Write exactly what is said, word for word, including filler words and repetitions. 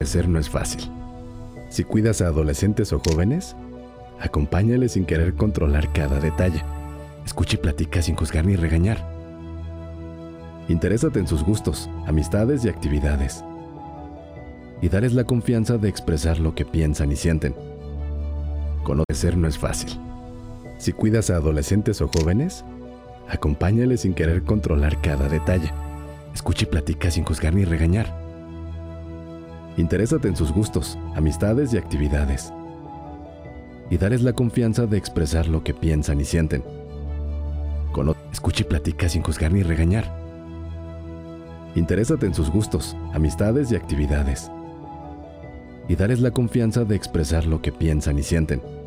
Crecer no es fácil. Si cuidas a adolescentes o jóvenes, acompáñales sin querer controlar cada detalle. Escucha y platica sin juzgar ni regañar. Interésate en sus gustos, amistades y actividades. Y darles la confianza de expresar lo que piensan y sienten. Conocer no es fácil. Si cuidas a adolescentes o jóvenes, acompáñales sin querer controlar cada detalle. Escucha y platica sin juzgar ni regañar. Interésate en sus gustos, amistades y actividades. Y darles la confianza de expresar lo que piensan y sienten. Cono- Escucha y platica sin juzgar ni regañar. Interésate en sus gustos, amistades y actividades. Y darles la confianza de expresar lo que piensan y sienten.